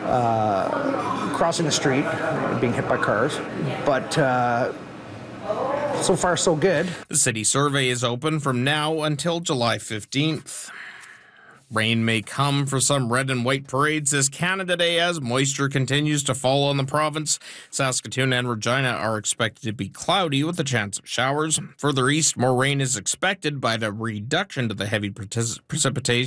crossing the street, being hit by cars. But so far, so good. The city survey is open from now until July 15th. Rain may come for some red and white parades this Canada Day as moisture continues to fall on the province. Saskatoon and Regina are expected to be cloudy with a chance of showers. Further east, more rain is expected, but a reduction to the heavy precipitation